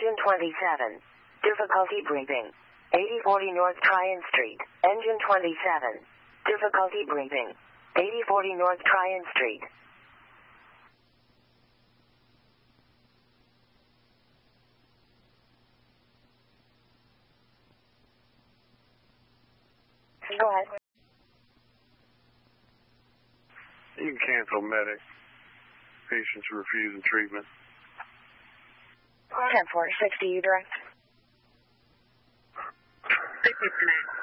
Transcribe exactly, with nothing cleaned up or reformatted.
Engine twenty-seven. Difficulty breathing. eighty forty North Tryon Street. Engine twenty-seven. Difficulty breathing. eighty forty North Tryon Street. Go ahead. You can cancel medic. Patients refusing treatment. ten four sixty, you direct. six disconnect.